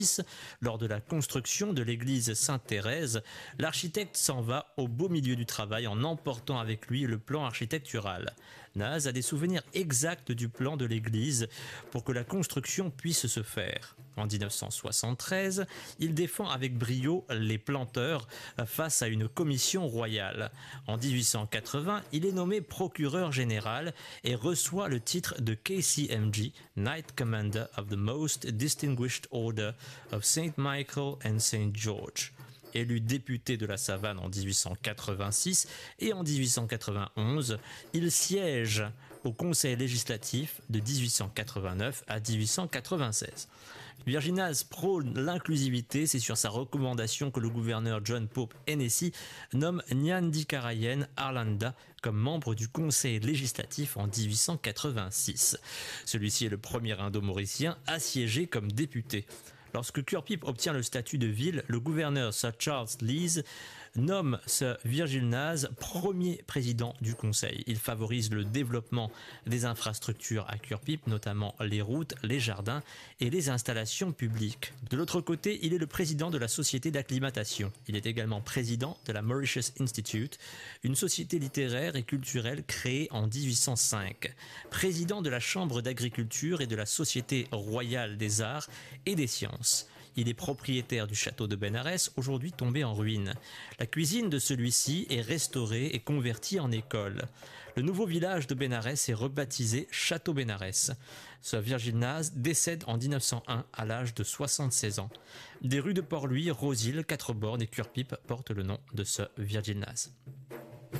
Lors de la construction de l'église Sainte-Thérèse, l'architecte s'en va au beau milieu du travail en emportant avec lui le plan architectural. Naz a des souvenirs exacts du plan de l'église pour que la construction puisse se faire. En 1973, il défend avec brio les planteurs face à une commission royale. En 1880, il est nommé procureur général et reçoit le titre de KCMG, Knight Commander of the Most Distinguished Order of St. Michael and St. George. Élu député de la Savane en 1886 et en 1891, il siège au Conseil législatif de 1889 à 1896. Virginaz prône l'inclusivité, c'est sur sa recommandation que le gouverneur John Pope Hennessy nomme Nyandikarayen Arlanda comme membre du Conseil législatif en 1886. Celui-ci est le premier Indo-Mauricien assiégé comme député. Lorsque Curepipe obtient le statut de ville, le gouverneur Sir Charles Lees nomme Sir Virgil Naz premier président du conseil. Il favorise le développement des infrastructures à Curepipe, notamment les routes, les jardins et les installations publiques. De l'autre côté, il est le président de la société d'acclimatation. Il est également président de la Mauritius Institute, une société littéraire et culturelle créée en 1805. Président de la Chambre d'agriculture et de la Société royale des arts et des sciences. Il est propriétaire du château de Bénarès, aujourd'hui tombé en ruine. La cuisine de celui-ci est restaurée et convertie en école. Le nouveau village de Bénarès est rebaptisé Château Bénarès. Sir Virgil Naz décède en 1901 à l'âge de 76 ans. Des rues de Port-Louis, Rosil, Quatre-Bornes et Curepipe portent le nom de Sir Virgil Naz.